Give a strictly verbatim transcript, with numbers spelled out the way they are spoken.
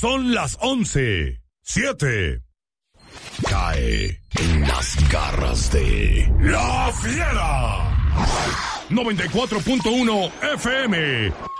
son las once, siete. Cae en las garras de La Fiera. noventa y cuatro punto uno F M.